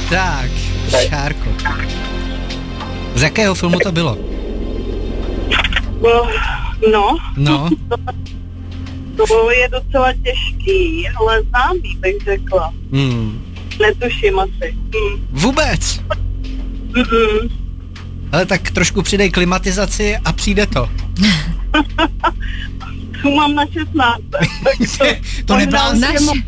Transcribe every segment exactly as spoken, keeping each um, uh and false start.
Tak, Šárko. Z jakého filmu to bylo? No. No. To, to je docela těžký, ale známý, bych řekla. Hmm. Netuším asi. Hmm. Vůbec? Mm-mm. Ale tak trošku přidej klimatizaci a přijde to. Tu mám na šestnáct. to to neblázně.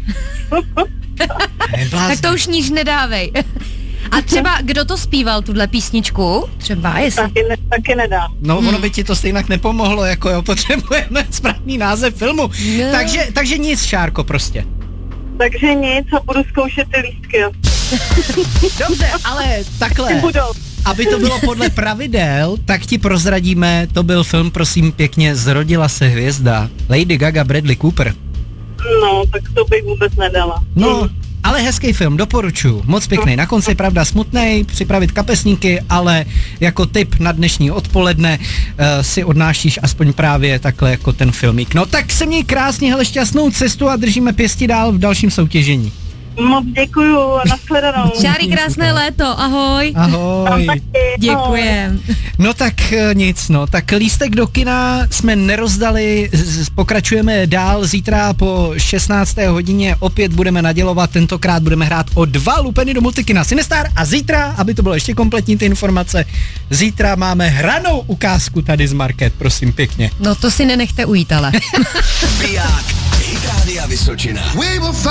Tak to už níž nedávej. A třeba, kdo to zpíval, tuhle písničku? Třeba, jestli... Taky, ne, taky nedá. No, ono by ti to stejnak nepomohlo, jako jo, potřebujeme správný název filmu. No. Takže, takže nic, Šárko, prostě. Takže nic a budu zkoušet ty lístky. Dobře, ale takhle, aby to bylo podle pravidel, tak ti prozradíme, to byl film, prosím pěkně, Zrodila se hvězda. Lady Gaga, Bradley Cooper. No, tak to bych vůbec nedala. No, ale hezký film, doporučuji, moc pěkný. Na konci pravda smutnej, připravit kapesníky, ale jako tip na dnešní odpoledne uh, si odnášíš aspoň právě takhle jako ten filmík. No tak se měj krásně, hele, šťastnou cestu a držíme pěsti dál v dalším soutěžení. Moc děkuju a nashledanou. Šáry, krásné léto, ahoj. Ahoj. Děkujem. No tak nic, no, tak lístek do kina jsme nerozdali, z- pokračujeme dál, zítra po šestnácté hodině opět budeme nadělovat, tentokrát budeme hrát o dva lupeny do Multikina Cinestar a zítra, aby to bylo ještě kompletní ty informace, zítra máme hranou ukázku tady z Market, prosím pěkně. No to si nenechte ujít, ale. Biják, Hit Rádia Vysočina.